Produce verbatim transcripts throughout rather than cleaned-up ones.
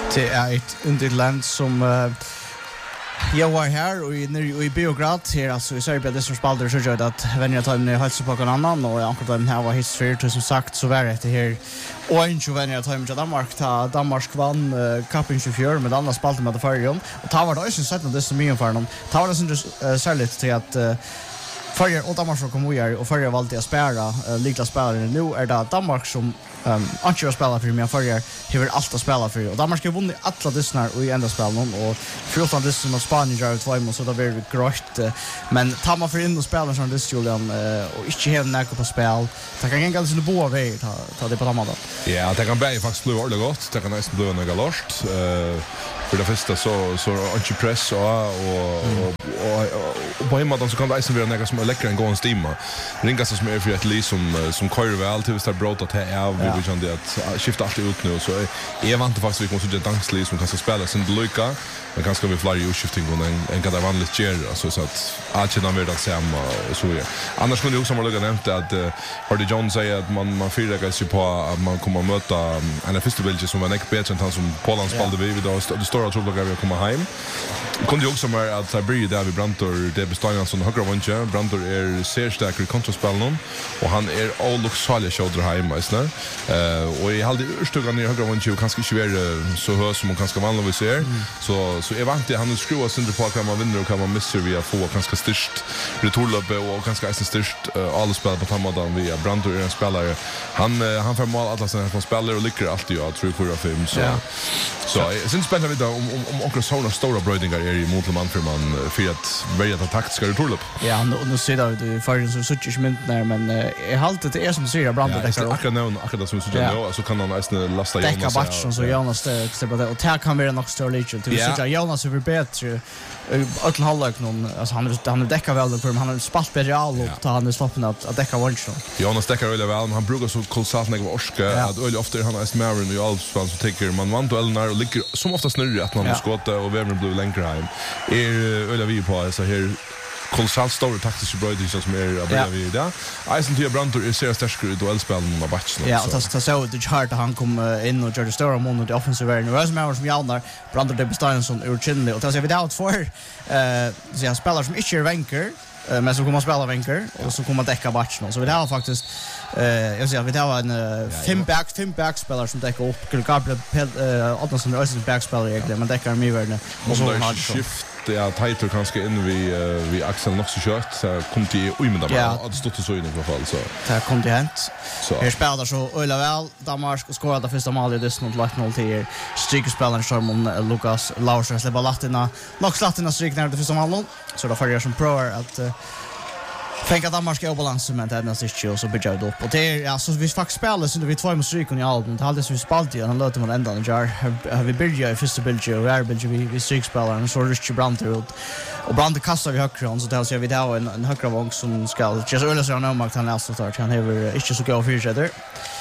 Det är ett underligt land som uh, jag var här och i, och i Beograd här alltså i Serbien det som spalder så gör att vänner tar mig hälsa på någon annan och jag antar den här var history som sagt så var det här och vänner tar mig Danmark ta Danmark vann uh, cupen tjugofyra med andra spalter med förrjun och ta var det också sett det som mycket för dem ta var det som uh, särskilt till att uh, Förr och Danmark som kommer här och förr valde att spela uh, likla spelare nu är det Danmark som um, inte spelar för men förr har allt att spela för och Danmark har vunnit alla dessnar och i enda spelen och förutom det som Spanien gör två mål så det blir grått uh, men tar man för in och spelar som det Julian uh, och inte helt nära på spel det kan gänga lite båda vägar ta ta det på samma då. Ja, det kan bli faktiskt bli ordentligt gott. Det kan nästan bli något galost. Uh, för det första så så anti press och och och, och, och på hemma så kan det vara något som är läckare än gå en stimma. Ringas som är för ett lis som som kör väl till visst brott att är vi vill känna att skifta allt ut nu så är vant faktiskt vi måste ju dansli som kan spela sin lucka men kanske vi flyger ju skifting och en en kan det vanligt ger alltså så att att känna mer att samma så är. Annars kunde ju också man nämnt att Hardy John säger att man man fyra sig på att man kommer möta en festival som var näck bättre än han som Polen spelade vi vid då det stora tror jag kommer hem. Kunde ju också mer att Sabri där vi Brantor det består som högra vänster Brantor är ser starkare kontraspelen och han är all looks solid shoulder high mestner. Eh och i halde urstugan i högra vänster kanske inte vara så hög som man kanske vanligtvis ser. Så så är vant han skruvar sönder på kan man vinna och kan man missa via få ganska störst returlopp och ganska störst alla spelar på Tamadan via Brantor är en spelare. Han han får mål alla sina från spelare och lyckas alltid jag tror fyra fem så så sen spelar vi då om om om också såna stora brödingar är i motland för man för att välja att taktiska returlopp. Ja, nu nu ser det för så such inte när men är halt det är som säger Brantor det kan akkurat nu akkurat som så ja så kan man nästan lasta Jonas. Det kan batchen så Jonas det på det och här kan vi nog stå lite till så Jonas är bättre att hålla någon alltså han han däckar väl för han har spalt bättre all och ta han är stoppen att att däcka vart så. Jonas däckar väl väl han brukar så kolossalt mycket orska att öl ofta han är mer i all spel så tycker man vant eller när och ligger som ofta snurrar att man måste skåta och vem blir längre hem. Är öl vi på så här kolossalt stora taktiska bröding som är att börja vid där. Eisen till Brantor är ser starkare i duellspelen av matchen. Ja, och det så det chart han kom in och gjorde stora mål mot offensive area. Nu är som som Jalnar Brantor det bestämmer som urchinlig och det ser vi out för eh så jag spelar som inte är vänker men så kommer spela vänker och så kommer täcka matchen så vi har faktiskt eh jag säger vi har en fem back fem back spelare som täcker upp Gabriel eh Adolfsson är också back spelare egentligen men täcker mig väl och så har shift ja tighter kanske in vi vi Axel nog så kört så kom till Umeå där att stått så in i alla fall så det kom till hänt så här spelar så Öla väl Danmark och skorar det första målet det snart lagt noll till strykspelaren Sherman Lucas Laursen släpper lattina nog slattina stryk när det första målet så då får jag som pro att tänka Danmark ska balans men det är nästan inte så blir det upp och det är alltså vi faktiskt spelar så vi två måste stryka i album det hade så vi spalt igen och låter man ända jar vi börjar i första bild och är bild vi vi strykspelaren och så Richard Brandt och Brandt kastar vi högre så det så vi det har en en högre vång som ska just öle så nu makt han alltså start han har inte så gå för each other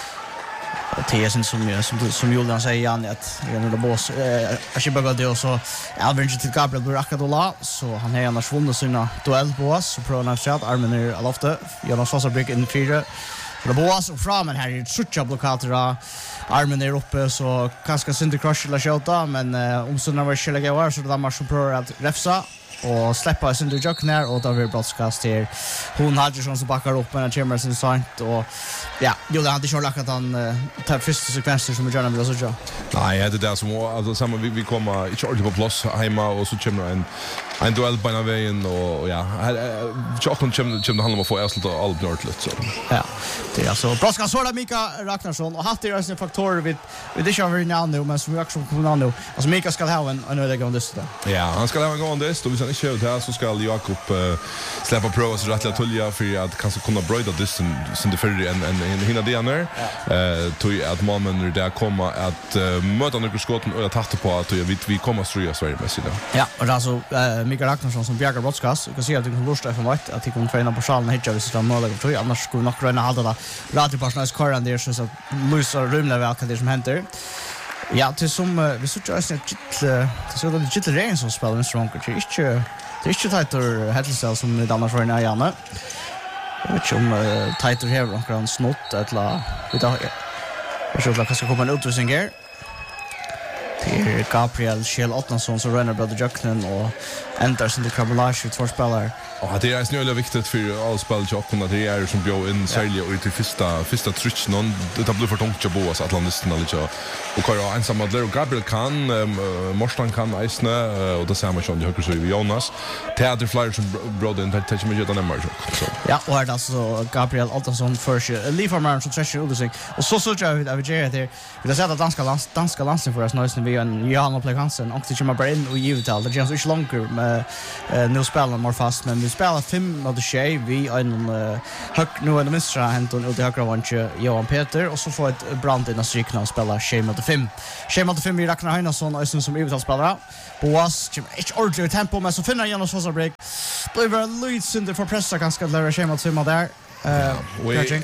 det är som som som Julian säger igen att när det boss jag ska bara det så Alvin till Gabriel Burakadola så han har annars vunnit sina duell på oss så pro när chat armen är allofta Jonas Fossa big in fyra för det boss och fram här är sucha blockader armen är uppe så kanske synte crush la shota men om så när vi skulle gå så det måste pro att refsa och släppa sin till Jack ner och då vi broadcast här. Hon hade ju som så backar upp med Chambers in sant och ja, Julian hade ju lagt att han tar första sekvensen som Jordan vill så. Nej, det där som alltså samma vi vi kommer inte ordentligt på plats hemma och så kommer en en duell på vägen och ja, jag kan kommer kommer handla om att få avsluta allt nordligt så. Ja. Det är alltså broadcast så där Mika Ragnarsson och haft det ju en faktor vid vid det kör vi nu men som vi också kommer nu. Alltså Mika ska ha en en öde så där. Ja, han ska ha en gående och vi inte ut här så ska Jakob uh, släppa prova så rättliga tulja för att kanske kunna bröda dysten som det förr en en hinna det ner eh tog att man där komma att uh, möta några skotten och jag tackar på att vi vi kommer ströja Sverige med sida. Ja, och alltså uh, Mikael Ragnarsson som bjärgar broadcast. Du kan se att du kan lusta för mig att du kan träna på salen hitcha vi så möjligt tror jag annars skulle nog rena hålla det. Radiopersonals kvar där så att lösa rumla väl kan det som händer. Ja, det som uh, vi så just ett det så det lite regn som spelar en stronger till inte det är inte tighter headcell som det annars var när Janne. Jag vet inte om uh, tighter här och kan snott eller vi tar jag tror att det ska komma en utvisning här. Det är Gabriel Kjell Ottnason som rönnar både Jöknen och Andersen till Krabolage i två spelare. Ja, det är snöligt viktigt för alla spelare att kunna det är som bjöd in sälja ut till första första trutch någon det blir för tungt att bo så Atlantisten alltså och kör ensam att och Gabriel kan Morstan kan Eisne och det ser man schon högre så i Jonas Theater Flyer som bröder in touch med utan nämmer så. Ja, och är alltså Gabriel Ottnason för sig Liverman som träcker ut sig och så så jag vet jag vet det vi har sett att danska lands danska landsen för oss nu vi en Johan Play Hansen och det kommer bara in och ge uttal det känns inte långt med nu spelar mer fast men vi spelar fem av det tjej vi en hög nu en mistra Henton och det högra vance Johan Peter och så får ett brand in att strykna och spela tjej mot fem tjej mot fem vi räknar Heinason och som uttalsspelare Boas inte ordentligt tempo men så finner Jonas Fossa break blir väl lite för pressa ganska lära tjej mot fem där eh catching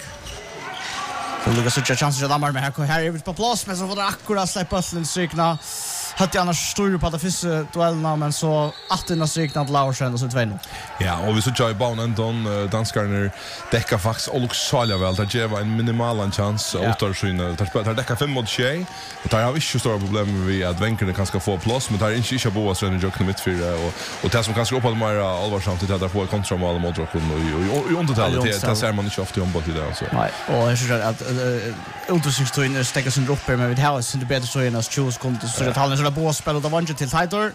så Lucas har chansen att damma med här här är på plats men så får det akkurat släppa till strykna hade annars stor på det första duellen men så åttonde strykna att Laursen och så två. Ja, och vi så tjej baun Anton danskarna täcka faktiskt och Lux Salja väl där ger en minimal chans åter syna där spelar täcka fem mot tjej. Det har ju inte stora problem med att vänkerna kan ska få plats men det är inte inte Boas sen i jocken mitt för och och det som kan ska upp på mer allvarsamt det där på kontroll mot Rockon och i undertalet det ser man inte ofta om på det där så. Nej, och jag tror att ultrasystemet stäcker sin dropper men vi har inte bättre så än att choose konto så det handlar så där Boas spelar då vann till tighter.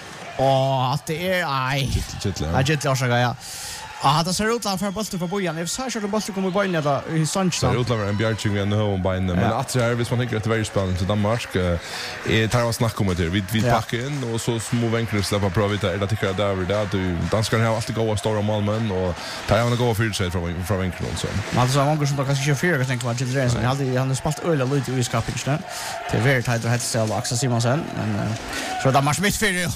Och att det är aj. Jag vet inte ja. Ah, det ser ut att för bollen för bojan. Jag sa så att bollen kommer bojan där i Sunshine. Det utlovar en bjärching vi ändå om bojan men att det är visst man tänker att det är spännande till Danmark. Eh tar vi snack om det vi vi packar in och så små vinklar släppa prova det där tycker jag där där du danskarna har alltid goda stora Malmö och tar jag gå för sig från från vinklar så. Man så många som kanske kör fyra jag tänker vad Jill Reyes han hade han har spelat öl och lite i skapet där. Det är very tight och heter Axel Axel Simonsen men så där match mitt för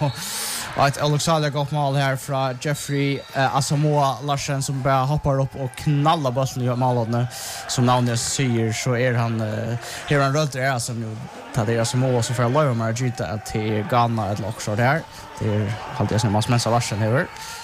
Right, Alexander gott mål här från Jeffrey uh, Asamoah Larsen som bara hoppar upp och knallar bollen i målet som namnet säger så är han uh, här han rullar är som nu tar det Asamoah så för att lära mig att att till Ghana ett lock så där det är alltid som Mats Mensa Larsen här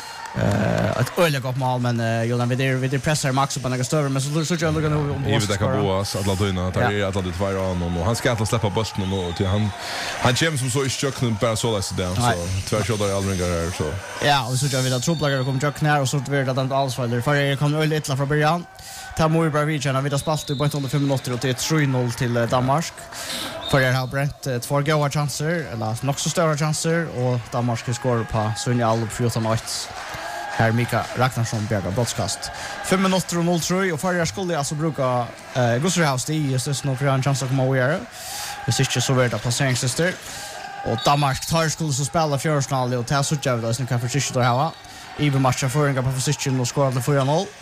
eh ett öle gott mål men uh, Jolan vid det vid det pressar Max på några större men så så jag lugnar nu om Boas. Det kan Boas att låta in att det är att det två an och han ska att släppa bollen och till han han kommer som så i köknen bara så läs det så två skott där allringar här så. Ja, och så gör vi det troplagar kommer jag knär och så det att inte alls faller för det kommer öle illa från början. Ta Moi Bravic vi har spalt i på fem minuter och det är tre noll till Danmark. För det har bränt två goda chanser eller nog så stora chanser och Danmark ska skora på Sunja Alp fjorton åt. Här Mika Ragnarsson bjärgar brottskast. fem minuter och noll tre och förra skulle alltså bruka eh Gusserhaus det är just nu för en chans att komma över. Det är inte så värt att placeringssyster. Och Danmark tar skulle så spela fjärrsnall och ta så jävla så kan försöka det här. Even matcha för en på position och skora till fyra noll.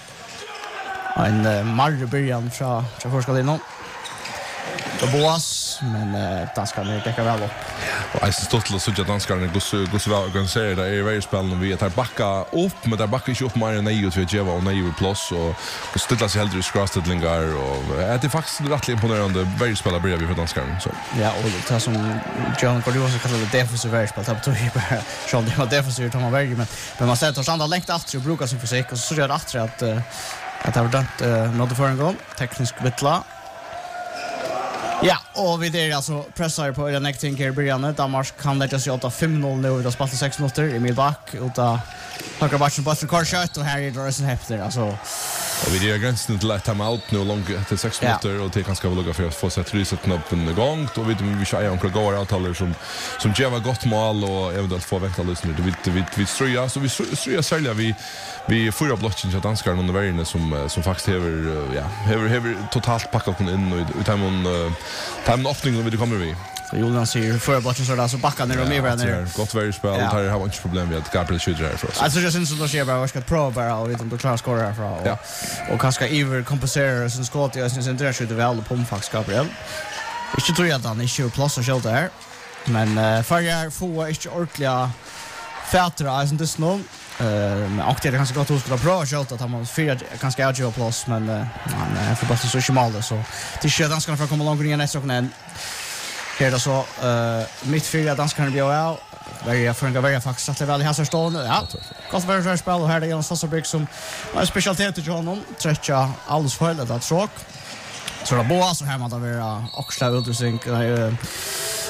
En uh, marre början från Tjafforskalinon. Och Boas, men uh, danskarna täcker väl upp. Och jag står till att säga att danskarna går så väl organiserade i varje spel och vi tar backa upp, men tar backa inte upp mer än nej ut för att ge och nej plus och ställa sig hellre i skråstädlingar och det är faktiskt rätt imponerande varje spelare börjar vi för danskarna. Så. Ja, och det som John Cordosa kallar det defensiv varje spel, det betyder bara så det var defensivt om man väljer, men, men man sätter oss andra längt efter och brukar sin fysik och så gör det efter att uh, att det har dömt uh, nådde för en gång, teknisk vittla. Ja, och vi där alltså pressar på den nästa här början. Danmark kan lägga sig åt fem noll nu och spela sex minuter. Emil Back utan högra backen på Karlsjött och här är det resten häfter alltså. Och vi är gränsen till att ta ut nu långt till sex minuter och det kan ska väl lugga för att få sätta resetten upp en gång och vi vi kör en kvar avtaler som som ger gott mål och eventuellt få väckta lyssnare. Vi vi vi ströja så vi ströja sälja vi vi får blocken till danskarna under världen som som faktiskt har ja har har totalt packat in och ut hem Time öppning när vi kommer vi. Så Julian säger för blocken så där så backar ner och mer ner. Gott very spel. Det har har inte problem med att Gabriel skjuter här för oss. Alltså jag syns att det bara ska prova bara och vet om du klarar skora här för. Ja. Och kanske Iver kompensera sin skott jag syns inte det skjuter väl på Fax Gabriel. Inte tror jag att han är sure plus och skjuter här. Men uh, för jag får inte ordentliga fätra är inte snå. Eh men och det kanske gott att skulle bra skjuta att han måste fyra kanske är ju plus men nej för bara så schmal så det är ju danskarna för att komma långt ner nästa gång. Här då så eh mitt fyra danskarna blir ju Very jag för very faktiskt att det väl har stått ja. Gott för för spel och här det är en Fossabrik som har specialitet till honom. Träcka alls för det att tråk. Så då Boas så här man då vara Oxla utrustning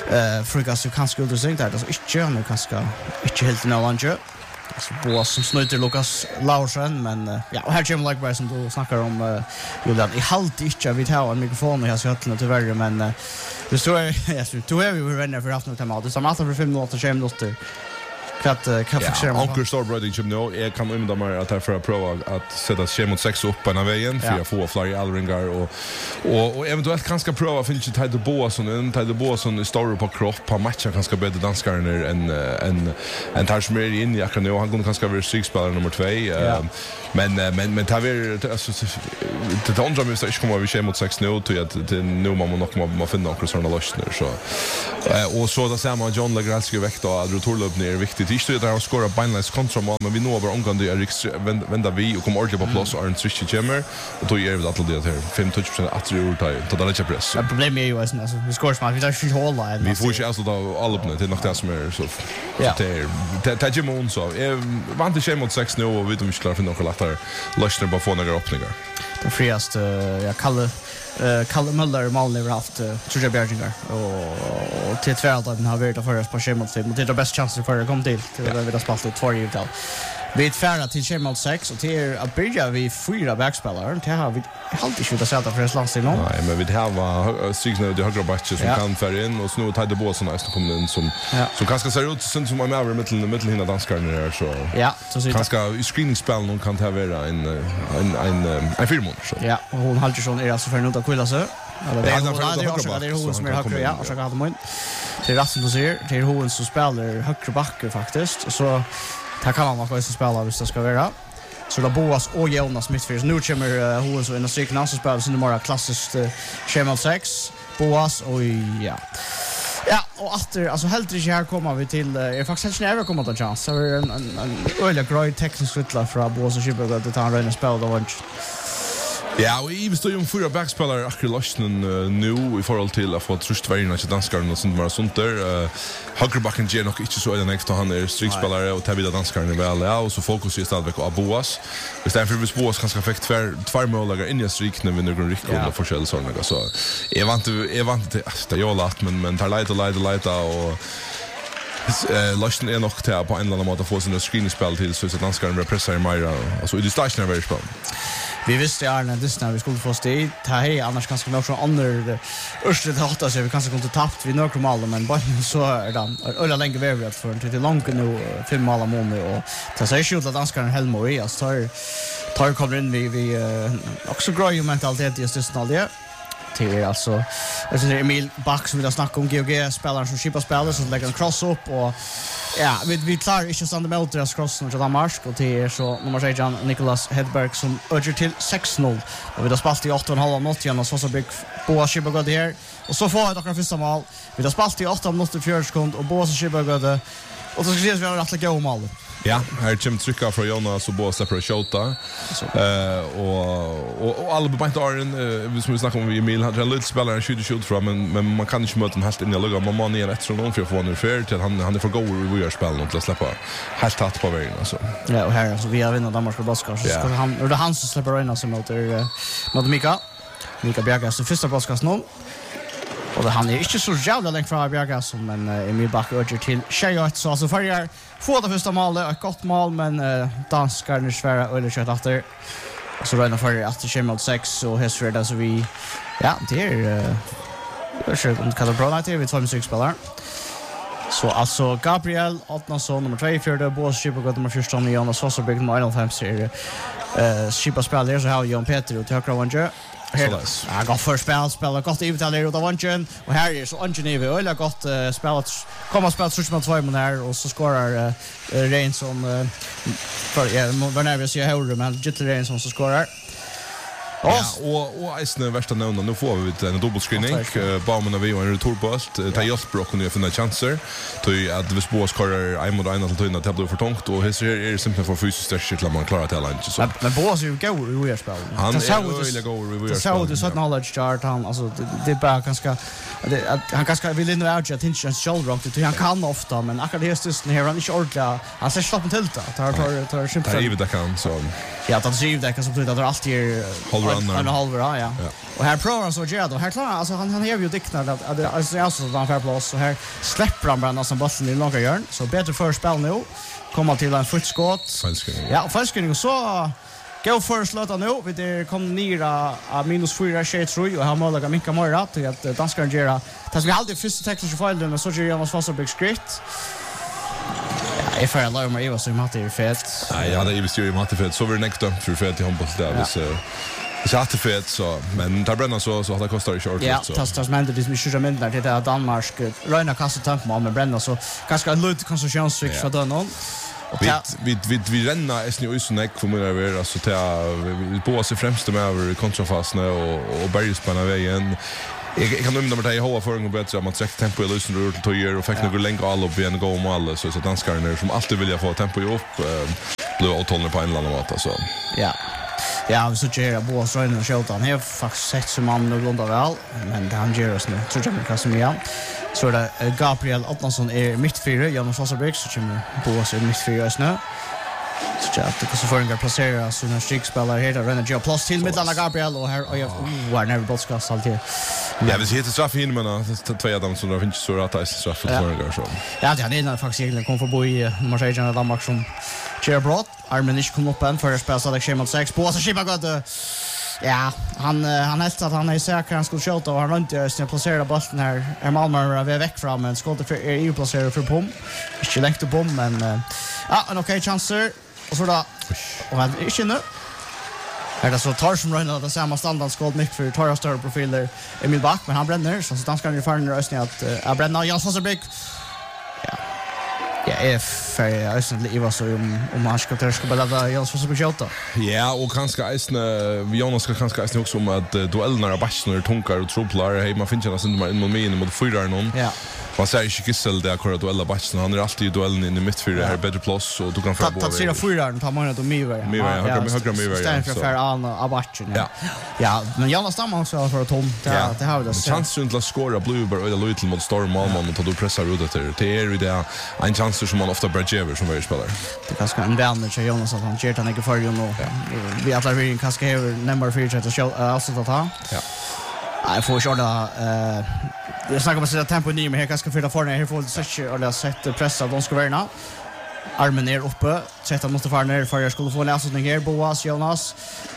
eh frukas ju kanske ut och sänkt där så inte nu kanske inte helt nå lunge. Så Boas som snöter Lukas Laursen men uh, ja och här kommer like bara som du snackar om uh, Julian i halt inte vi tar en mikrofon och jag ska höra tyvärr men uh, det står jag tror du är vi vinner för haft något tema det som alltid för fem minuter fem minuter Kat kan fixera mig. Onkel står bröding som nu jag kan undra mig att jag för att prova att sätta sig mot sex upp på den vägen för att få fler allringar och och och eventuellt kanske prova finns inte Tide Boas och en Tide Boas som står på kropp på matchen kanske bättre danskare än en en tar som är in jag kan nu han kunde kanske vara sexspelare nummer två men men men tar vi alltså det andra måste inte komma vi kör mot sex nu till att nu man nog man finna några såna lösningar så och så där ser man John Legralski väck då att rotorlöp ner viktigt det är ju där att skora beinleis kontramål men vi når bara omgående är vända vi och kommer ordentligt på plats och en switch chamber och då gör vi att det här fem procent att det är då det är press. Det problem är ju alltså vi skorar smart vi tar ju hålla vi får ju alltså då alla upp det är nog det som är så det det är ju så vant det mot sex nu och vi vet om vi klarar för några lättare lösningar bara få några öppningar. Den friaste jag kallar Uh, Kalle Möller Malmö har haft uh, Tjurja Bjärgingar och, och till tvärallt har varit att föras på Kjemalt fem och det är det bästa chanser för att komma till till ja. Vi har spalt i två givet vi är färda till Kjemalt sex och till att börja vi fyra backspelare till har vi alltid skjuta sätta för landslag någon. Nej men vi har Sigsnö det högra backen som ja. Kan färra in och snurra Tide Boas som nästan kommer in som ja. Som kanske ser ut som som är över mitten mitten hinna danskarna där så ja så ser kanske i screeningspel någon kan ta vara en en en en filmon så ja och hon håller ju är alltså för något att kvilla så eller det är det är hon som är högre ja och så kan man till rasten och ser till hon som spelar högre backe faktiskt så här kan man faktiskt spela hvis det ska vara så då Boas och Jonas Smithfield nu kommer hon så in och stycken så spelar sin mer klassiskt Kjemalt sex Boas och ja ja och efter alltså helt inte här kommer vi till är faktiskt inte nära komma till chans så är en en öliga grej teknisk utla från Boas och Schibber att ta en rena spel då var ja, och vi står ju om fyra backspelare akkurat lösningen uh, nu i forhold till att få trustvärdena till danskarna och sånt var sånt där. Uh, Högerbacken ger nog inte så öden extra han är strikspelare och tävida danskarna väl ja och så fokus är stadigt på Boas. Istället för att Boas kanske fick tvär två mållägare in i strikna vinner någon riktigt och förskäll såna så jag vant jag vant det jag lat men men tar lite lite lite och Eh lösningen är nog till på en eller annan måte få sin screenspel till så att danskarna blir pressade mer alltså i distansen är väldigt bra. Vi visste ju när det när vi skulle få steg ta hej annars kanske vi också andra örstet hatta så vi kanske kunde tappt vi några mål men bara så är det ölla länge väl för till långt nu fem mål om och ta sig skjuta att danskarna Helmo i alltså tar tar kommer in vi vi också grå ju mentalitet just just all det till alltså alltså Emil Back som vill snacka om G O G spelaren som skippar spelare så lägger en cross upp och ja vi vi klarar inte stanna med deras cross och Danmark och till så nummer sex Nicholas Hedberg som öger till sex noll och vi har spalt i åtta och en halv minut igen och så så big Boas Schibber går där och så får jag dock första mål vi har spalt i åtta minuter fjärde sekund och Boas Schibber går där och så ska vi ha rätt att gå mål. Ja, här kommer trycka från Jonas och Boas släpper att skjuta. Eh och och och alla på Bayern vi som vi snackar om vi Emil hade en lite spelare skjuter skjut från men men man kan inte möta dem helt in i lugga man man är rätt så någon för att få en fair till han han är för go vi gör spel och till att släppa helt tatt på vägen alltså. Ja, och här så vi har vunnit Danmark och Baskar så ska han och det han som släpper in så mot mot Mika. Mika Bjergas så första Baskars nu. Och det han är inte så jävla långt från Bjergas men Emil Back öger till tjugoett så alltså förjar få det första målet ett gott mål men uh, danskarna är svära eller kört efter så då är det för att Kjemalt sex och Hesfred så vi ja det är jag tror att kallar bra night vi tar musik spelar så alltså Gabriel Otnason nummer två för det Boas Schibber nummer fjorton och Jonas Fosterberg nummer elva ser eh Schibber spelar så har Jan Peter och högra vänster. Ja, gott för spel, spelar gott i Italien och Davanchen och här är så Angeneve öliga gott uh, spelat kommer spela så med två mål här och så skorar uh, Reinsson uh, för ja, var nervös jag hörde men Gittle Reinsson så skorar. Ja, och och Isne värsta nämna nu får vi en dubbelscreening Baumann och vi och en returpost ta Jasper och kunna finna chanser till att vi Boas skorar en mot en att tunna till för tungt och här är det simpelt för fysiskt stretch att man klarar det alla inte så. Men Boas är ju go i real spel. Han är ju go i real spel. Så det så knowledge chart han alltså det är bara ganska han ganska vill in och out att inte shoulder rock det han kan ofta men akkurat det just här han är inte ordla han ser stoppen till det tar tar tar simpelt. Det är ju det kan så. Ja, det driver det som betyder att det alltid är en halv ja. ja. Och här provar han så gör det. Här klarar alltså han han har ju diktat att att det är alltså så han får plats så här släpper han bara nästan bollen i långa hörn. Så bättre för spel nu. Kommer till en fotskott. Ja, falskning så gå för slåta nu. Vi det kom ner av minus fyra shades tror och har målat mycket mer rätt till att danskarna gör. Det ska alltid första tekniska fällen och så gör Jonas Fosterberg skritt. Ja, if I allow my Eva så matte är fett. Nej, ja, det är ju styr matte fett. Så var det nekta för fett i handboll där så så att det fett så men där bränner så så att det kostar i short ja, så. Ja, tas tas men det är mycket som händer det är Danmark Röna kastar tank med bränner så ganska lite konstruktionsryck för den någon. Vi vi vi vi renna är snö så näck för mig över alltså ta vi på oss främst med över kontrafasen och och bergspanna vägen. Jag kan nämna att jag har för en bättre att sätta tempo i lösen runt till år och fick några längre all upp igen gå mål så så danskarna som alltid vill få tempo upp blir åtolna på en eller annan måte så. Ja. Ja, vi så ger jag bås rönen och skjuta han har faktiskt sett som man och glunda väl men han ger oss nu tror jag kan som igen. Så är det Gabriel Ottmansson är mittfyra, Jonas Fosterberg så kommer bås i mittfyra just nu. Så att det så får en placera så när strikspelar här där röner jag plus till mellan Gabriel och här och jag var när bollskast alltid. Ja, vi ser det straff in men det två av dem som det finns så att det är straff för förra så. Ja, det är faktiskt egentligen kom förbi i nummer sex i Danmark som Cher Brott. Armen inte kom upp än för att spela så det schemat sex på så skippa gott. Ja, han han helt att han är säker han skulle skjuta och han inte just placera bollen här. Är Malmö är väck fram men skottet för E U placerar för bom. Inte längst bom men ja, en okej chanser. Och så då och han är inte nu. Här så tar som Rönnel att det samma standard skål mycket för tar större profiler Emil Back men han bränner så danskarna är färdiga röstning att jag bränner Jonas Fosterberg. Ja. Ja, if jag ösentligt Eva så om om man ska ta ska bara Jonas Fosterberg skjuta. Ja, och kanske Eisne Jonas ska kanske Eisne också om att duellerna av Baschen och tunkar och trupplar hej man finns ju nästan in mot min mot fyra någon. Ja. Man säger inte Gissel där kör duella Bachen han är alltid i duellen in i mittfyra här bättre plats och du kan få båda. Ta sig fyra tar man då Miver. Miver högra högra Miver. Ständ för för an av Bachen. Ja. Ja, men Jonas Stammar också för tom. Det det har vi det. Chans runt att skora Blueberg eller Little mot Storm Malmö och ta då pressa ut det. Det är ju det en chans som man ofta bridgeöver som vi spelar. Det kanske en vänner till Jonas att han ger han inte för ju nu. Vi alla vill kanske ha nummer fyra att show alltså att ha. Ja. Jag får köra eh jag snackar om att sätta tempo i men här kanske för för här får det så eller sätta pressa de ska vara. Armen ner uppe, sätta måste fara ner för jag skulle få en avslutning här Boas Jonas.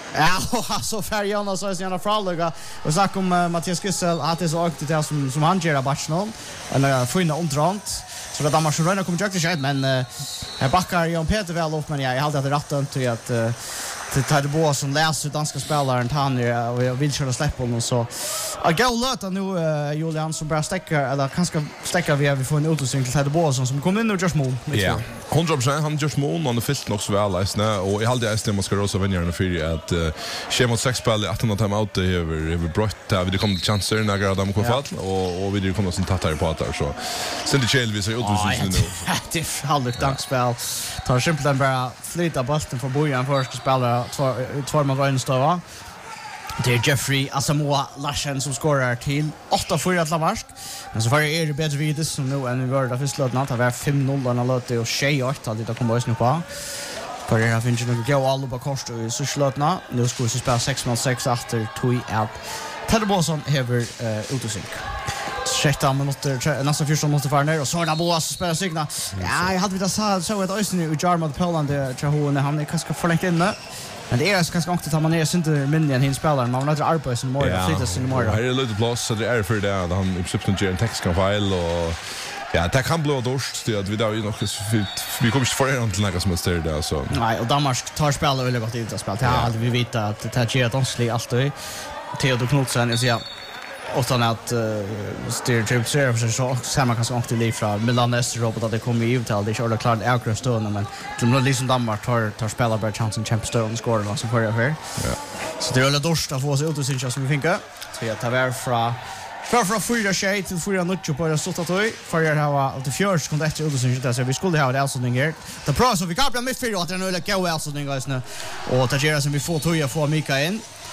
Ja, så fär Jonas så är gärna fraluga. Och snackar om Mattias Gissel att det så aktivt det som som han gör Barcelona eller finna omtrant. Så det dammar så röna kommer jag inte säga men här backar Jan Peter väl upp men jag hade det rätt till att det tar det Boas som läser danska spelaren han och jag vill köra släpp honom så jag går löta nu Julian som bara stäcker eller kanske stäcker vi vi får en utåsyn till det Boas som kommer in och just mål. Ja. hundra procent han just mål och det fyllt också väl alltså och jag hade äst det man ska rosa vinna för att schema sex spel att han tar out över över brott där vi kommer till chanser när de kommer fall och och vi kommer som tattar på att så sen det Chelsea så utåsyn nu. Det är halvt dagsspel. Tar simpelt bara flytta bollen för Bojan första spelare två två man går stova. Det är Jeffrey Asamoah Larsen som skorar till åtta fyra till Marsk. Men så var det bättre vidare som nu än vi var där först låt det var fem noll och låt det och tjej åtta det kommer oss nu på. För det har finns ju några gå alla på kort och så slåtna. Nu ska vi spela sex mot sex efter två app. Tedderboson häver utosynk. Sjätte minuter nästan fjorton måste fara ner och så där Boas spelar signa. Ja, jag hade vi så så ett östen i Jarmod Poland där Chahone han är kanske förlängt inne. Men det är så kanske också att man är inte mindre än hin spelaren man har arbete som mer flytta sin mer. Här är lite plats så det är för det han uppsökt en text kan file och ja, det kan bli dårst det att vi då ju nog vi kommer inte för till några som är större där så. Nej, och Danmark tar spelare väldigt gott ut att spela. Det har vi vet att det tar ju att onslig alltid. Theodor Knudsen så ja. Och sen att styr typ ser för så samma kanske också liv från Milan Österrike att det kommer ju ut till det är klart är stående men de liksom Danmark tar tar spelar bara chansen Champions League scorer vad som för här. Ja. Så det är väl dårst att få sig ut och synka som vi fick. Så jag tar väl från från från fyra tjej till fyra nutcho på det stått toy för jag har att fjärde kom det ut och synka så vi skulle ha det alltså här. The pro så vi kan bli mitt för att det nu är gå alltså den guys nu och ta gera som vi får toja få Mika in.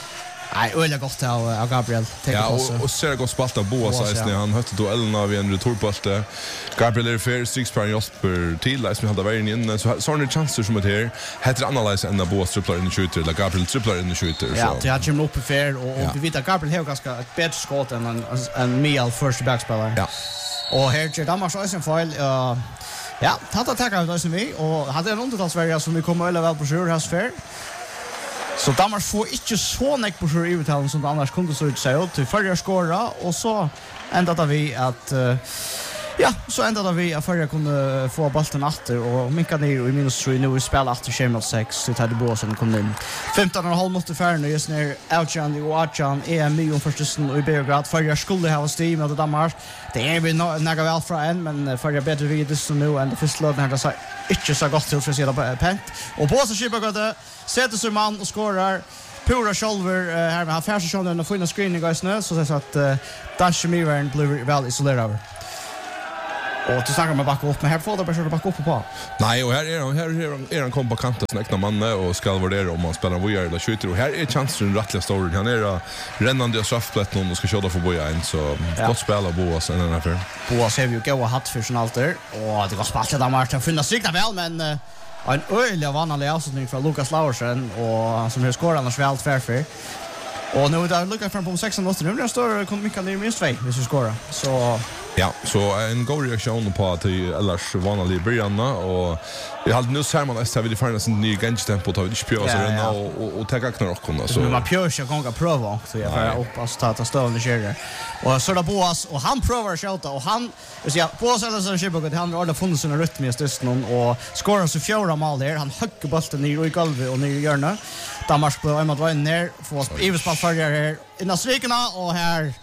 Nej, öliga gott av, av Gabriel. Ja, och, och ser gott spalt av Boas. Boas ja. Han hötte duellen av en returbolte. Gabriel är för striksparen hjälper till. Som hade vägen in. Så, så har ni chanser som är här. Heter analys än när Boas tripplar in i skjuter. Eller Gabriel tripplar in i skjuter. Ja, det har kommit upp i fair. Och, och vi vet att Gabriel har ganska ett bättre skott än en, en Mial första backspelare. Ja. Och här gör Danmarks också en fel. Uh, ja, tatt attackar vi som vi. Och hade en undertal Sverige som vi kommer över väl på sjur här fair. Så Danmark får inte så näck på sjur i uttalen som det annars kunde så ut sig ut. Till förra skåra och så ändade vi att uh, ja, så ändade vi att förra kunde få bollen åter och minka ner i minus tre nu i spel åter Shemel sex så hade Båsen kom in. femton och en halv minuter färre just när Outjan och Outjan är en miljon förståsen i Beograd. Förra skulle ha steam med Danmark. Det är vi några väl från en men förra bättre vid det så nu än det första låten här det så inte så gott till för att se det pent. Och Båsen skipar gott sätter sig man och skorar. Pura shoulder uh, här med affärs shoulder och fina screening guys nu så så att uh, Dash Miran blir väl isolerad. Och till snackar man backa upp men här får det bara köra backa upp på. Nej, och här är han här är är han kom på kanten snäckna manne och ska värdera om man spelar Bojar eller skjuter och här är chansen rättliga stor. Han är rännande och straffplätt någon och ska köra för Bojar in så ja. Gott spela Boas en den här. Boas har ju gå hatt för allt där och det går spalt där Martin finna strikta väl men uh, en öliga vanlig avslutning från Lukas Laursen och som har skorat annars väl tvärför. Och nu där Lukas fram på sexton åtta nu står kommer mycket ner minst två hvis vi skorar. Så ja, så en god reaktion på att ellers vanlig början och vi hade nu ser man att vi det finns en ny gänge tempo tar vi inte pjösa den och och ta knackar och kunna så man pjösa gånga prova så jag får upp och ta ta stående kör och så där Boas och han provar skjuta och han så ja Boas eller så skjuter det han har alla funnit sina rytm i stösten och skorar så fjärde mål där han höcker bollen ner i golvet och ner i hörnet Danmark på en mot var ner får Eversball följer här innan strikerna och här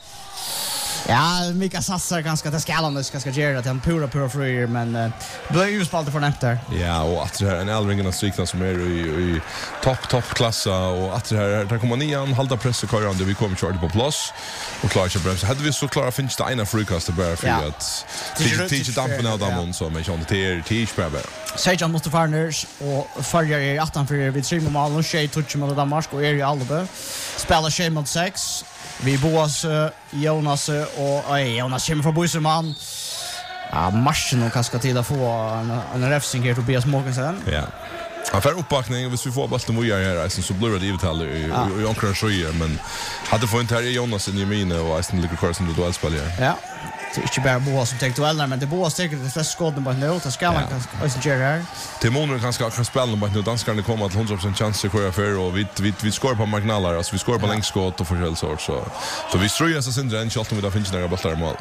ja, Mika satsar ganska det skallande ska ska göra till en pura pura free men uh, blir ju spalt för nämnt där. Ja, och att det här en Elringen strikna som är i i topp topp klassa och att det här där kommer nian halda press och köra vi kommer köra på plats och klara sig bromsa. Hade vi så klara finns det ena frukast bara för att teach dampen av dem så men jag inte teach bara. Sejan måste Farners och följer i åttan för vi tre mål och Shay touch med Danmark och är i Alba. Spelar Shay mot sex. Vi Boas, uh, Jonas uh, och uh, Jonas kommer från Boiserman. Ja, marschen och kanske till att få en, en refsing här Tobias Morgensen. Ja. Han får uppbackning och hvis vi får bollen Moja här så blir det givet i i Ankara Sjöje men hade få inte här Jonas i Jemine och Aston Liquor Carson då duellspelare. Ja. Det är inte bara Boas som tar dueller men det Boas tar det flesta skotten på nu så ska man kanske göra här. Till månader kanske kan spela på nu danskarna kommer till hundra procent chans att köra för och vi vi vi skor på marginaler alltså vi skor på längdskott och förskällsort så så vi tror ju så syndrar en shot med där finns några bollar i mål.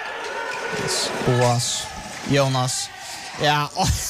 Yes. Boas, Jonas. Ja.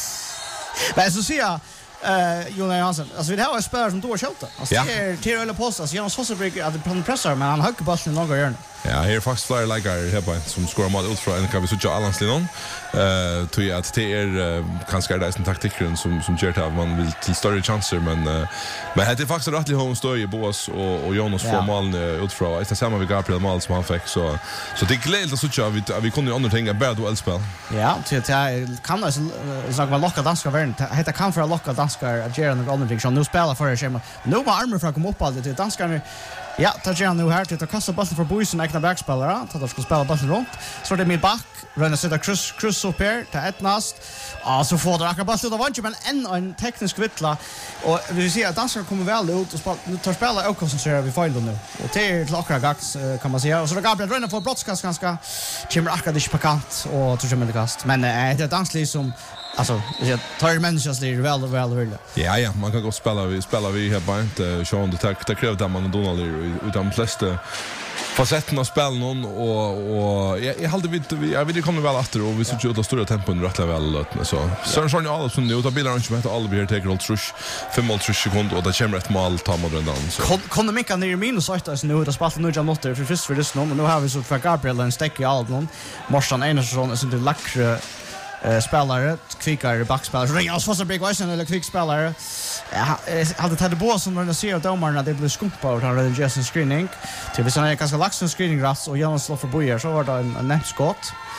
Men så ser jag eh Jonas Johansson. Alltså vi har en spelare som då skjuter. Alltså det är till eller post alltså Jonas Fossberg att han pressar men han högg bollen några gånger. Ja, här är faktiskt flera lägare här på som skorar mål ut från en kan vi så alla Linon. Eh tror jag att det är kanske det är en taktiken som som gör att man vill till större chanser men uh, men det är faktiskt rättligt hon står i Boas och och Jonas får mål ut från. Det är samma med Gabriel mål som han fick så så det glädjer oss så vi vi kunde ju andra ting bara duellspel. Ja, till att jag kan alltså säga vad locka danska världen heter kan för att locka danskar att göra något annat som nu spelar för det schema. Nu var armor för att komma upp alltid till danskarna. Ja, tar jag nu här till att kasta bollen för Boisen egna backspelare. Tar att ska spela bollen runt. Så det är min back. Rönner sätta kryss kryss upp här till ett nast. Ja, så får det akkurat bollen av vanligt men en en teknisk vittla och vi vill se att danskarna kommer väl ut och spela tar spela och koncentrerar vi fighten nu. Och det är klockan gax kan man säga. Och så det Gabriel Rönner får brottskast ganska kommer akkurat inte på kant och tror jag med kast. Men det är ett danslig som alltså jag tar ju människas det väl väl väl. Ja ja, man kan gå spela vi spelar vi här bara inte Sean det tack det kräver att man och Donald utan flesta facetten av spelen någon och och jag jag hade vi jag vill komma väl efter och vi så ut att stora tempon rättla väl så så så alla som nu tar bilar inte med alla blir take roll trush fem mål trush sekund och det kommer ett mål ta mot den dans så kommer mycket ner i minus åtta så nu det spelar nu jag måste för först för det någon och nu har vi så för Gabriel en stäck i allt någon Morsan Einarsson är så det lackre eh spelare kvickare backspelare så jag får så big wise eller kvickspelare jag hade tagit på som när ser domarna det blev skumpa och han hade just en screening till vi såna ganska lax en screening rätt och Jonas slår för Bojer så var det en nätt skott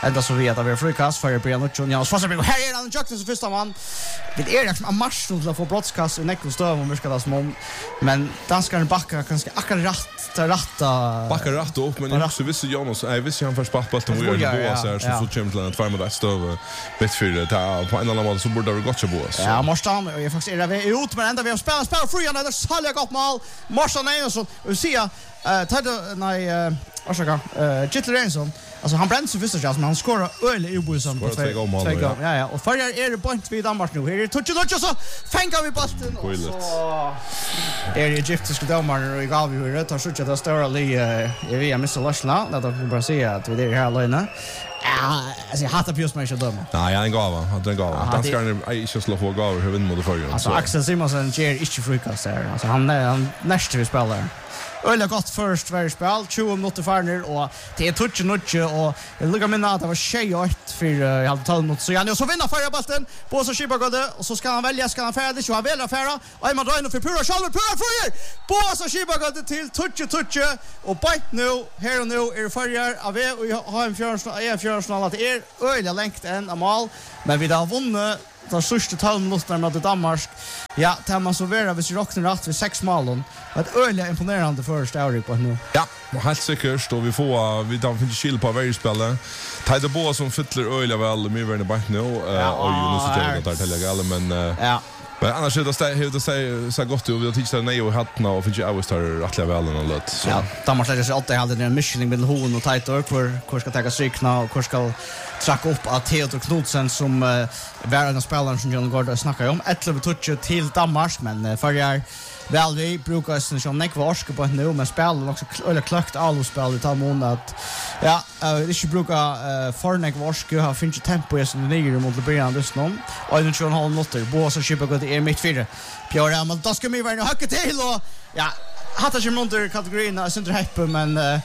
ända så vi att vi är frukast för Brian Nutjon. Ja, så så här är han Jackson som första man. Det är liksom en match till att få broadcast i Nekko stöv om vi ska som om. Men danskarna backar kanske akkurat rätt rätta. Backar rätt upp men också visst Jonas, jag visste han först passbollen och gör så här så så kommer till att två stöv bit för det på en annan måte så borde det gått så bra. Ja, Marstan och jag faktiskt är det ut men ända vi har spelat spelar fri och det så gott mål. Marstan är så och se eh tar nej Orsaka eh Gitler Renson. Alltså han bränns ju första chans men han skorar öle i obosen på två mål. Ja ja, och förra är det point vid Danmark nu. Här är touch touch så fänger vi bollen och så är det egyptiska domaren och gav ju rätt att skjuta det stora li i V M i Lashla. Det då bara se att vi det här läna. Ja, alltså jag hatar just mig så dum. Nej, han gav han, han gav. Danskarna är inte så få gav hur vinner mot förra. Alltså Axel Simonsen ger inte frukast där. Alltså han han nästa vi spelar. Öle gott först var spel tjugo minuter farner och det är touch nutch och det lukar minna att det var tjej och ett för jag hade tagit mot så jag och så vinner förra bollen på så Shiba Gode och så ska han välja ska han färdig så han väljer färra och man drar in för pura själva pura för på så Shiba Gode till touch touch och bite nu här och nu är förra av och har en fjärde en fjärde att det är öle längt än amal men vi har vunnit de sista tolv minuterna mot Danmark. Ja, det man så vera hvis vi rocknar rätt vid sex målen. Ett öliga imponerande första år på nu. Ja, och helt säkert då vi får vi då finns skill på varje spelare. Tajda bo som fyller öliga väl med över i back nu och ju nu så det där till jag men ja. Men annars är det så hur det säger så gott ju vi har tittat nej och hattna och finns ju always tar rättliga väl en lut. Så ja, Danmark lägger sig alltid hade en mission med hon och Tightor för hur ska ta strykna och hur ska tracka upp att Theodor Knudsen som uh, världens spelare som John Gordon snackar om elva touch till Danmark men uh, förr väl vi brukar sen som Nick Varsk på nu men spelar också eller klockt all spel i tal mån att ja uh, det ska bruka uh, för Nick Varsk har finns tempo i sin nya mot Brian just nu och nu tror han noter bo så Shiba Gode är mitt fyra Pierre men då ska vi vara hacka till och ja hade ju under kategorin center hype men uh,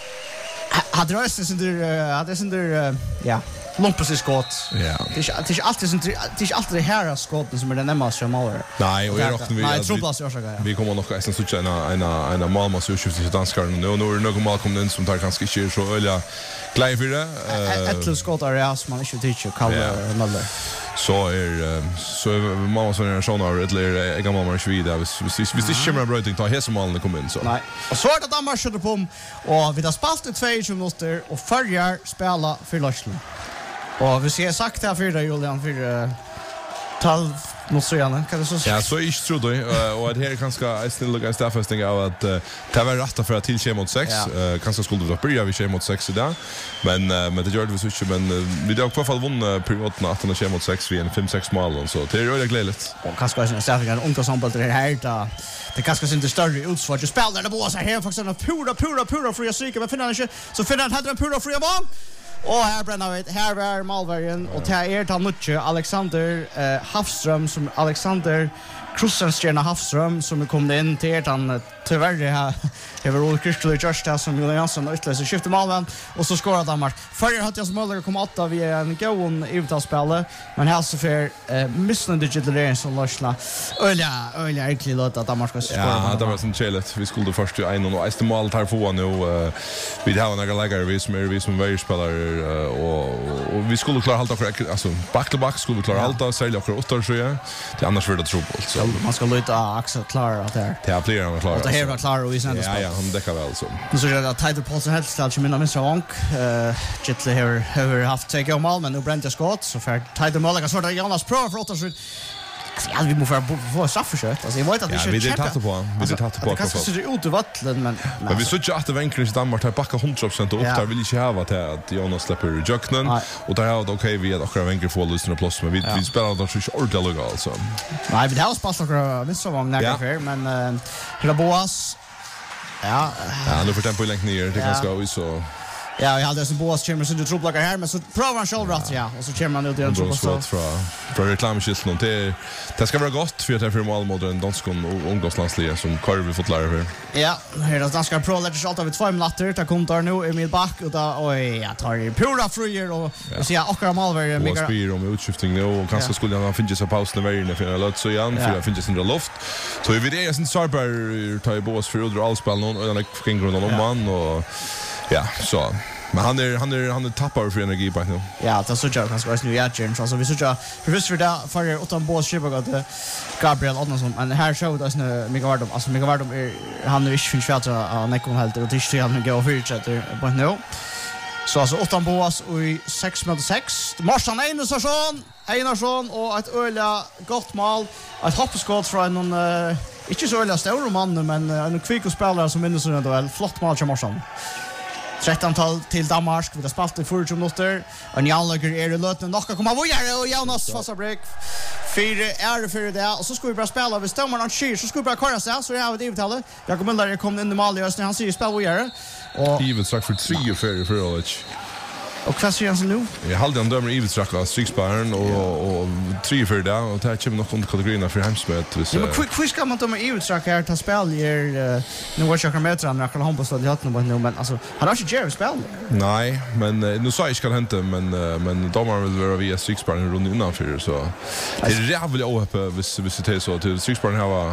hade rösten center hade center ja Lumpus is skott. Ja. Det är det är alltid sånt det är alltid det här skotten som är den närmaste som mål. Nej, och är också vi Nej, trubblas jag säga. Vi kommer nog nästan så tjäna en en en Malmö så skjuter till danskarna nu nu är någon mal kommer in som tar ganska skit så öliga glad för det. Ett ett skott är det som man inte tycker kallar Möller. Så är så mamma så en sån här eller en gammal man svida vis vis vis det kommer bra att ta hela malen kommer in så. Nej. Och så är det Danmark skjuter på och vi har spelat i två minuter och förjar spela för Lashla. Och vi ser sagt här för Julian för tolv minuter kan det så. Ja, så är det tror du och det här kanske är still lugga staffasting av att det var rätt för att till mot sex kanske skulle det börja vi kör mot sex idag men men det gör det vi så men vi har i alla fall vunnit privat att han kör mot sex vi en fem sex mål så det är ju glädligt. Och kanske är staffing en ungdom som det här där det kanske inte större utsvar just spelar det på så här faktiskt en pura pura pura för jag syker men finner inte så finner han hade en pura för mål. Och här bränner vi här var Malvargen och det är ta mycket Alexander eh, Hafström som Alexander Krussenstjerna Hafström som kom in till han tyvärr det här det var Olle Kristler Just som Julian Jansson utlöser skifte Malmö och så skorar Danmark. Förr hade jag som Möller kom åtta vi en gåon utspel men här så för eh, missnande digital som Lashla. Öliga öliga egentligen låt att Danmark ska skora. Ja, det var sån chelet. Vi skulle först ju en och nästa mål tar få nu vi har några lägare vi som är vi som väl spelar och och vi skulle klara allt för alltså back to back skulle vi klara allt sälja för åtta så ja. Det annars för det trubbel så man ska luta Axel klar att där. Det är fler än klar. Det här var klar och vi sen ja ja han täcker väl så. Nu så är det Tightor Paulsen helt ställt som innan Mister Wonk eh Gitler har har haft take om mål men nu bränt jag skott så för Tightor Möller kan sorta Jonas Pro för åtta så ja, vi måste få strafförsök. Alltså jag vet att vi ska vi det tatt på. Vi det tatt på. Det kanske ser ut i vattnet men men vi såg att Vänkrins Danmark har backat hundra procent och där vill inte ha till att Jonas släpper Jöknen och där har det okej vi att Vänkr får lösa några plats men vi vi spelar då så ordentligt alltså. Nej, vi har spass några vissa var nära för men hela Boas ja, ja nu för tempo längt ner det ganska och så ja, jag hade så Boas chamber så du tror blockar här men så provar han själv rätt ja och så kör man ut igen så så från från reklamskylten det det ska vara gott för att det för mål mot den danska ungdomslandsliga som Karl fått lära för. Ja, här är danska pro lättast allt av två minuter där kommer där nu i mitt back och då oj jag tar ju pura frier och så jag och Malvar mycket speed om utskiftning nu och kanske skulle han finna sig paus när vi för en låt så igen för jag finns sin loft så vi det är sen Sarber tar ju Boas för under all spel någon och den kring grund om man och ja, så Men han är han är han är tappar för energi på nu. Ja, det så jag kanske nu jag gör så vi så jag för visst för där för åt en bås skipper att Gabriel Odnason men här show det nu mig vart alltså mig vart han är inte finns vart att Nico helt och det är han går för chatter på nu. Så alltså åtta bås och i sex mot sex. Marshan Einarsson, Einarsson och ett öliga gott mål. Ett hoppskott från en uh, inte så öliga stor man men uh, en kvick spelare som vinner sån duell. Flott mål från Marshan. tretton-tal till Danmark. Vi har spalt i fyrtio minuter. En Janlager är i löten. Nocka kommer vidare och Jonas Fossabrik. Fyra är för det. Och så ska vi bara spela. Vi stämmer någon skir så ska vi bara köra sig. Så jag har ett ivetallet. Jakob Müller kom in i mål i Östern. Han säger spela vidare. Och Ivet strax för tre och fyra för Ålech. Och vad säger han så nu? Jag hade en dömer Ivet strax av Stryksparen och, och tre för det. Och det här kommer nog under kategorierna för hemsmet. Ja, men hur ska man döma Ivet strax här ta spel i er... Nu var jag med han när han på stad i hatten nu. Men alltså, han har inte Jerry spel. Nej, men nu sa jag inte kan hända. Men, men domaren vill vara via Stryksparen runt innanför. Så det är jävligt ohäppe hvis det är så. Till Stryksparen här var...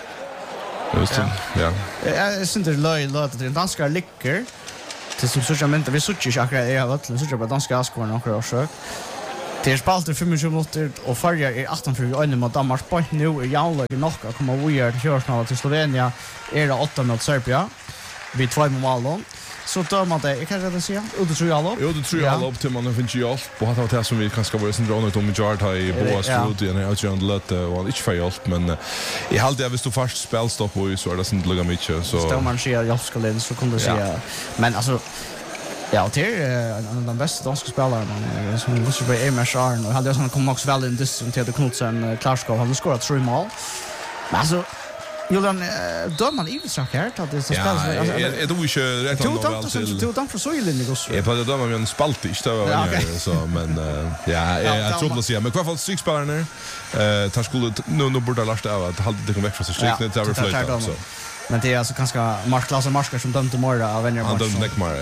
Ja. Jag syns det löj låt att det danska licker till som så jag vi såg ju akkurat jag vet så jag på danska askor några år så. Det är spalt för tjugofem minuter och färjar är arton för ölen mot Danmark på nu i Janlager Nocka kommer vi göra körsnälla till Slovenien är det åtta mot Serbia. Vi två mål så då man det kan jag det säga och det tror jag alla. Jo, det tror jag alla upp till man finns ju allt på att ha som vi kanske vara sen drar om Majard har i Boas Studio och jag tror att det var inte för allt men i allt det visst du fast spelstopp och så är det inte lugga mycket så då man ser jag ska läsa så kunde säga men alltså ja, det är en av de bästa danska spelarna som måste bli Emil Scharn och hade jag som kom också väl in this till Knutsen Klarskov han skorat tre mål. Men alltså Julian då man Ivet strax här att det så spelas alltså är det ju rätt att väl till till danska så i linje också. Jag på det då man spalt inte det så men ja jag tror att säga men kvar fall Strykspelaren eh tar skulle nu nu borde lasta av att hålla det kom väck från sig strikt det över flöjt så. Men det är alltså ganska Mark Klaus och Marskar som dömde morgon av vänner. Han dömde Neckmar.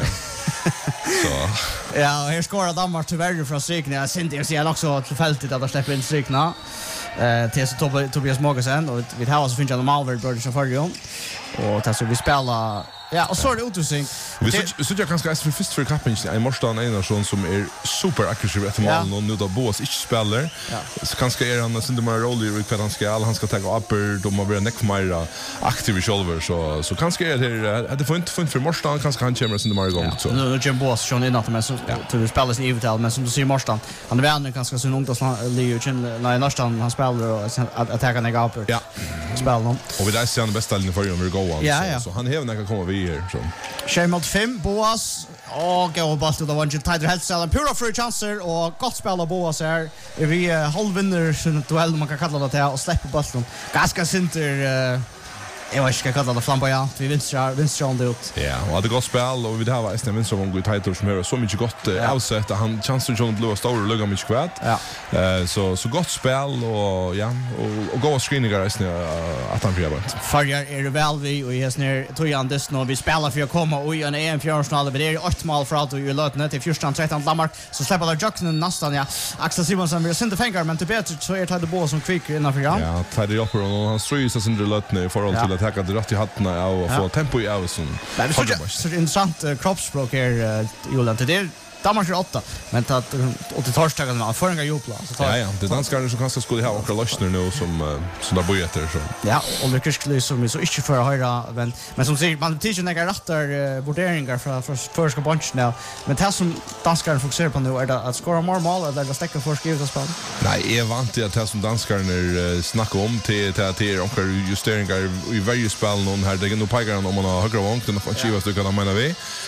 Så. Ja, och här skorar Danmark tyvärr från strikna. Jag syns det ser också till fältet att de släpper in strikna. Eh till så Tobias Mogensen och vi har så finns det Malvern Brothers och Fargon. Och det så vi spelar ja, och så är det utrustning. Vi så så jag kanske för först för kappen i Marshan Einarsson som är super aggressiv efter mål och nu då Boas inte spelar. Så kanske är han sen det mer roll i vad han ska all han ska ta upper de har varit Neckmar aktiv i shoulder så så kanske är det det får inte för för Marshan kanske han kommer sen det mer igång så. Nu Jim Boas Sean in att men så till spelas i Ivetal men som du ser Marshan han är vänner ganska så långt att Leo Chin när Marshan han spelar och attacka Neck upper. Ja. Spelar någon. Och vi där ser han bästa linjen för ju vi går så han hävnar kan komma vi här så. Tjej mot fem, Boas. Och gå och bort till Vange Tider Hellsell. Pura för chanser och gott spel av Boas här. Vi är halvvinner sin duell man kan kalla det till och släpper bollen. Ganska center jag vet inte vad det flamboyant. Vi vinner vinner on det ut. Ja, och det går spel och vi det har nästan vinner om good Tider som har så mycket gott avsett han chansen John Blue står och luggar mycket kvärt. Ja. Eh så så gott spel och ja och och gå screeningar är att han blir Farjar är väl vi och är ner tog han det nu vi spelar för att komma och i en E M-fjärdsfinal det är åtta mål för att ju lötna till fjärton tretton Danmark så släpper där Jackson nästan ja Axel Simonsen vill synte fänger men till bättre så är det Boas som kvick innanför ja. Ja, tar det upp och han strös sig under lötna i förhåll till att ta det rätt i hatten och få tempo i Ausen. Det är så intressant kroppsspråk här Julian till det Danmark är åtta, men att och till torsdagen man får en jubla så tar. Ja ja, det danskar som kanske skulle ha några lösningar nu som som där bojer efter så. Ja, och det kanske som så inte för att höra men men som säger man tycker några rätter värderingar från för förska bunch nu. Men det som danskar fokuserar på nu är det att skora mer mål eller att stäcka för skrivs spel. Nej, jag vant att det som danskar när snacka om till till till och justeringar i varje spel någon här det nu pekar om man har högre vångt och får chiva stycken av menar vi.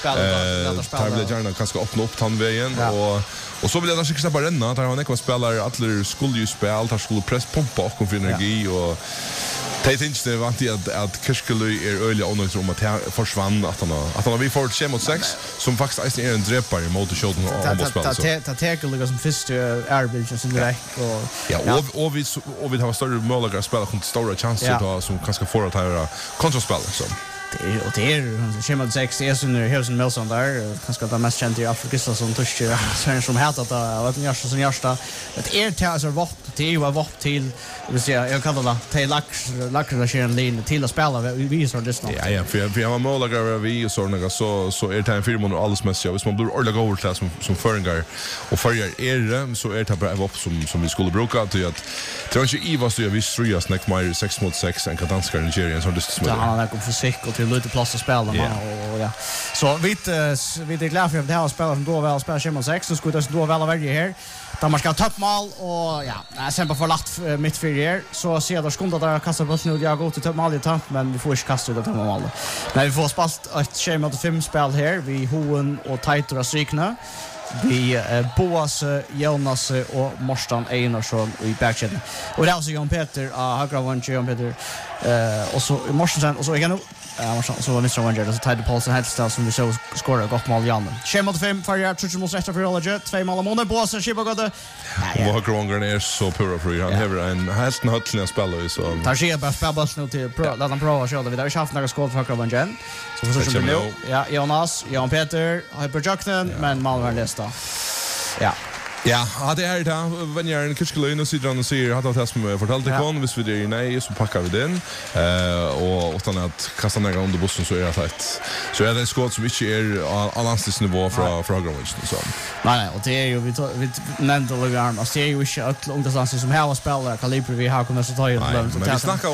Eh, tar väl gärna kanske öppna upp vägen ja. och och så vill jag kanske bara renna där har några spelare alla skulle ju spela där skulle press pumpa och för energi och det tänkte det var inte att att Kirskely är öliga och något om att han försvann att han att han vi får ett mot sex som faktiskt är en drepar i mot shoten och handbollsspel så. Det det tar liksom som första arbete som direkt och ja och och vi och vi har större möjligheter att spela kontra stora chanser då som kanske får att höra kontraspel så. Det är och det är Schema sex är så när Hausen Milson där kanske det mest kända i Afrika som touchar sen som heter att att görs som görsta det är till alltså vart det är vart till vi ser jag kallar det till lax lax en linje till att spela vi så det snart. Ja ja för vi har målare vi så några så så är det en film och alldeles mest så man blir ordentligt över till som som föringar och förger är det så är det bara upp som som vi skulle bruka till att tror inte i vad så vi tror att snack mer sex mot sex en kadanska Nigerian så det smäller. Ja, han har kom fysik och till lite plats att spela med och ja. Så vi vi är glada för att det här spelar som då väl spelar Schema sex så skulle det då väl välja här. Där ska ta mål och ja, sen på förlatt mitt för er så ser det skunda där kastar bollen ut jag går till ta mål i tamp men vi får inte kasta ut det mål. Men vi får spalt ett Schema fem spel här vi Hoen och Taitor Strykna. Vi eh, Boas, Jonas och Morstan Einarsson i backchecken. Och det är också Jan Peter, uh, högra vänster Jan Peter. Eh och så Morstan och så igen ja, Morstan så Mister Wanger så Tide Paulsen Hellstad som vi så skorar gott mål Jan. Schema fem för jag tror måste rätta för alla två mål månader Boas och Shiba gott. Och högra vänster är så pura för han har en hästen höllna spelare så. Tar sig bara spela nu till pro där han provar så vi där har haft några skott för högra vänster. Så så som nu. Ja, Jonas, Jan Peter, har projekten men Malmö nästa. Ja. Ja, det är det. Vem gör en kurskelön och sitter och säger att det som fortalte kon, hvis vi det är nej så packar vi den. Eh och utan att kasta ner under bussen så är det ett. Så är det en skott som inte är allans nivå från från Grönwich så. Nej nej, och det är ju vi vi nämnde Logarm. Alltså det är ju inte att ungdomslandslag som här har spelat kaliber vi har kunnat så ta ju. Men vi snackar